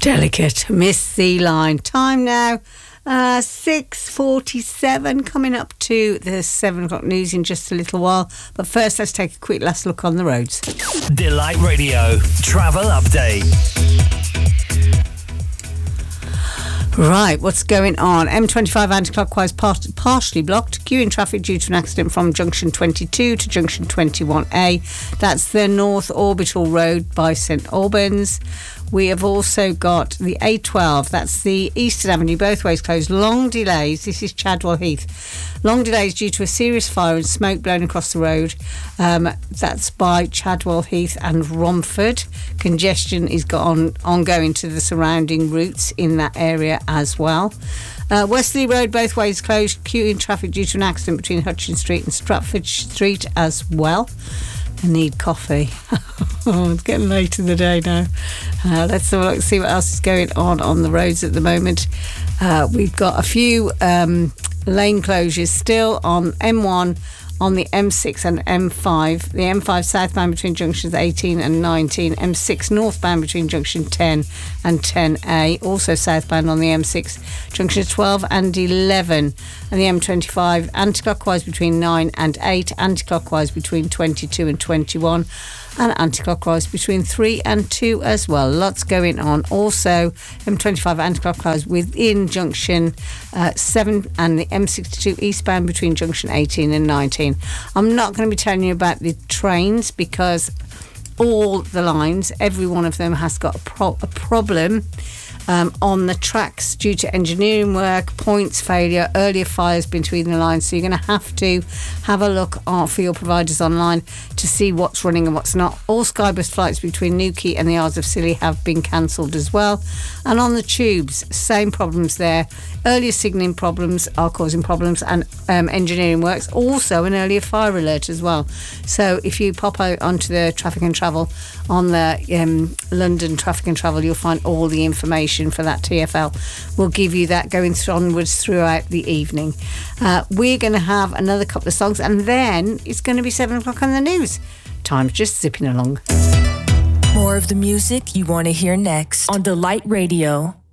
Delicate, Miss Sea Line. Time now, 6:47, coming up to the 7 o'clock news in just a little while. But first, let's take a quick last look on the roads. Delight Radio, travel update. Right, what's going on? M25 anti-clockwise partially blocked. Queuing traffic due to an accident from junction 22 to junction 21A. That's the North Orbital Road by St Albans. We have also got the A12, that's the Eastern Avenue, both ways closed. Long delays, this is Chadwell Heath. Long delays due to a serious fire and smoke blown across the road. That's by Chadwell Heath and Romford. Congestion is ongoing to the surrounding routes in that area as well. Westerly Road, both ways closed. Queuing traffic due to an accident between Hutchins Street and Stratford Street as well. I need coffee. It's getting late in the day now. Let's have a look, see what else is going on the roads at the moment. We've got a few lane closures still on M1, on the M6 and M5. The M5 southbound between junctions 18 and 19. M6 northbound between junction 10 and 10A. Also southbound on the M6 junctions 12 and 11. And the M25 anti-clockwise between 9 and 8. Anti-clockwise between 22 and 21. And anti-clockwise between 3 and 2 as well. Lots going on. Also, M25 anti-clockwise within junction 7 and the M62 eastbound between junction 18 and 19. I'm not going to be telling you about the trains because all the lines, every one of them has got a problem on the tracks due to engineering work, points failure, earlier fires between the lines. So you're going to have a look for your providers online to see what's running and what's not. All Skybus flights between Newquay and the Isles of Scilly have been cancelled as well. And on the tubes, same problems there. Earlier signalling problems are causing problems, and engineering works. Also an earlier fire alert as well. So if you pop out onto the Traffic and Travel on the London Traffic and Travel, you'll find all the information for that TfL. We'll give you that going onwards throughout the evening. We're going to have another couple of songs, and then it's going to be 7 o'clock on the news. Time's just zipping along. More of the music you want to hear next on Delight Radio.